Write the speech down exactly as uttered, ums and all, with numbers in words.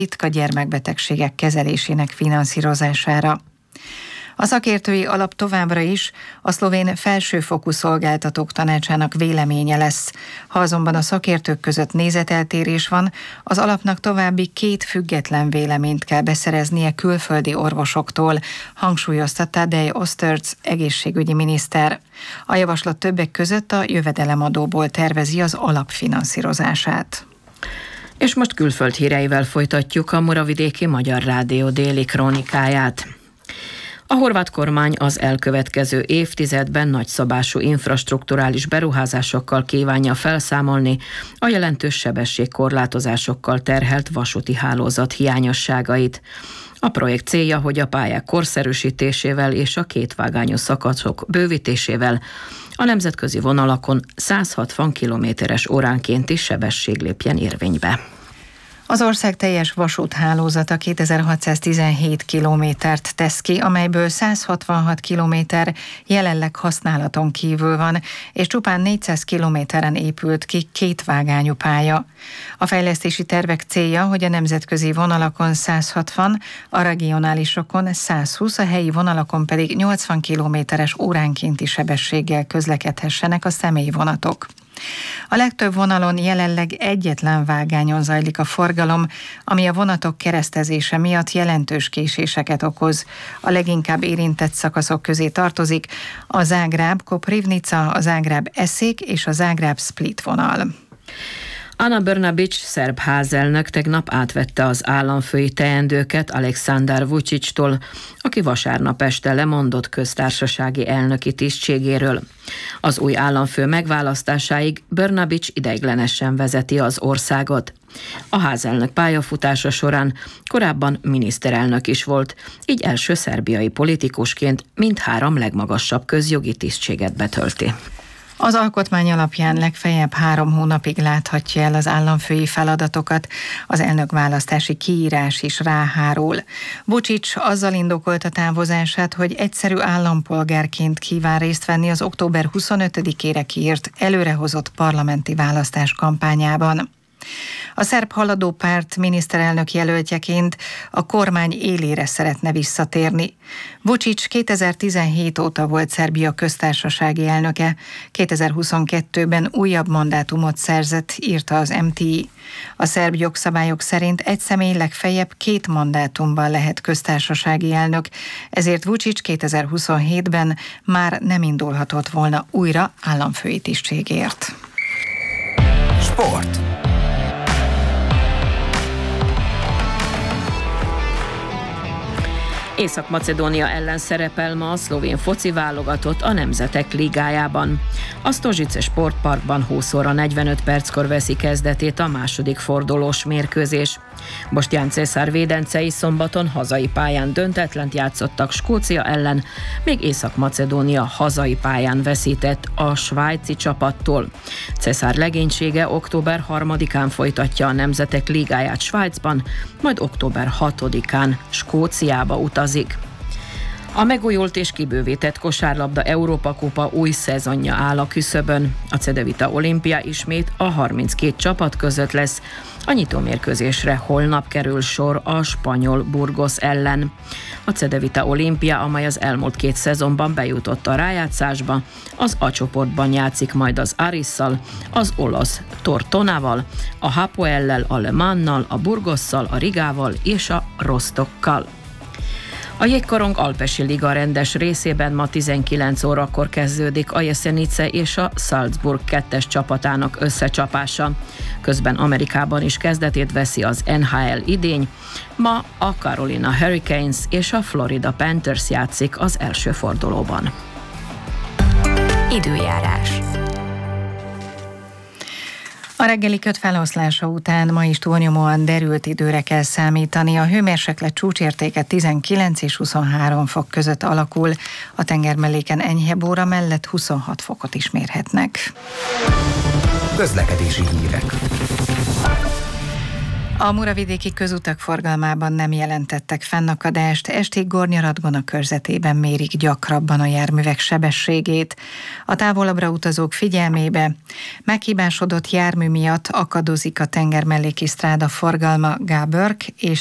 ritka gyermekbetegségek kezelésének finanszírozására. A szakértői alap továbbra is a szlovén felsőfokú szolgáltatók tanácsának véleménye lesz. Ha azonban a szakértők között nézeteltérés van, az alapnak további két független véleményt kell beszereznie külföldi orvosoktól, hangsúlyozta Tadej Osztörc egészségügyi miniszter. A javaslat többek között a jövedelemadóból tervezi az alap finanszírozását. És most külföld híreivel folytatjuk a Muravidéki Magyar Rádió déli krónikáját. A horvát kormány az elkövetkező évtizedben nagyszabású infrastrukturális beruházásokkal kívánja felszámolni a jelentős sebességkorlátozásokkal terhelt vasúti hálózat hiányosságait. A projekt célja, hogy a pályák korszerűsítésével és a kétvágányú szakaszok bővítésével a nemzetközi vonalakon száz hatvan kilométeres óránkénti sebesség lépjen érvénybe. Az ország teljes vasúthálózata kétezer-hatszáztizenhét kilométert tesz ki, amelyből száz hatvanhat kilométer jelenleg használaton kívül van, és csupán négyszáz kilométeren épült ki kétvágányú pálya. A fejlesztési tervek célja, hogy a nemzetközi vonalakon száz hatvan, a regionálisokon száz húsz, a helyi vonalakon pedig nyolcvan kilométeres óránkénti sebességgel közlekedhessenek a személyvonatok. A legtöbb vonalon jelenleg egyetlen vágányon zajlik a forgalom, ami a vonatok keresztezése miatt jelentős késéseket okoz. A leginkább érintett szakaszok közé tartozik a Zágráb-Koprivnica, a Zágráb-Eszék és a Zágráb-Split vonal. Ana Brnabić szerb házelnök tegnap átvette az államfői teendőket Aleksandar Vučićtól, aki vasárnap este lemondott köztársasági elnöki tisztségéről. Az új államfő megválasztásáig Brnabić ideiglenesen vezeti az országot. A házelnök pályafutása során korábban miniszterelnök is volt, így első szerbiai politikusként mindhárom legmagasabb közjogi tisztséget betölti. Az alkotmány alapján legfeljebb három hónapig láthatja el az államfői feladatokat, az elnökválasztási kiírás is ráhárul. Vučić azzal indokolta távozását, hogy egyszerű állampolgárként kíván részt venni az október huszonötödikére kiírt előrehozott parlamenti választás kampányában. A szerb haladó párt miniszterelnök jelöltjeként a kormány élére szeretne visszatérni. Vučić kétezer-tizenhét óta volt Szerbia köztársasági elnöke, kétezer-huszonkettőben újabb mandátumot szerzett, írta az em té i. A szerb jogszabályok szerint egy személy legfeljebb két mandátumban lehet köztársasági elnök, ezért Vučić kétezer-huszonhétben már nem indulhatott volna újra államfői tisztségért. Sport. Észak-Macedónia ellen szerepel ma a szlovén foci válogatott a Nemzetek Ligájában. A Stožice sportparkban húsz óra negyvenöt perckor veszi kezdetét a második fordulós mérkőzés. Boštjan Cesar védencei szombaton hazai pályán döntetlent játszottak Skócia ellen, még Észak-Macedónia hazai pályán veszített a svájci csapattól. Cesar legénysége október harmadikán folytatja a Nemzetek Ligáját Svájcban, majd október hatodikán Skóciába utazik. A megújult és kibővített kosárlabda Európa-kupa új szezonja áll a küszöbön. A Cedevita Olimpia ismét a harminckét csapat között lesz. A nyitómérkőzésre holnap kerül sor a spanyol Burgos ellen. A Cedevita Olimpia, amely az elmúlt két szezonban bejutott a rájátszásba, az A csoportban játszik majd az Arisszal, az olasz Tortonával, a Hapoellel, a Le Mannal, a Burgosszal, a Rigával és a Rostokkal. A Jégkorong Alpesi Liga rendes részében ma tizenkilenc órakor kezdődik a Jesenice és a Salzburg kettes csapatának összecsapása. Közben Amerikában is kezdetét veszi az en há el idény. Ma a Carolina Hurricanes és a Florida Panthers játszik az első fordulóban. Időjárás. A reggeli köt feloszlása után ma is túlnyomóan derült időre kell számítani. A hőmérséklet csúcsértéke tizenkilenc és huszonhárom fok között alakul, a tengermelléken enyhebb óra mellett huszonhat fokot is mérhetnek. Közlekedési hírek. A muravidéki közutak forgalmában nem jelentettek fennakadást, estig Gornyaradgona körzetében mérik gyakrabban a járművek sebességét. A távolabbra utazók figyelmébe: meghibásodott jármű miatt akadozik a tengermelléki sztráda forgalma Gábörg és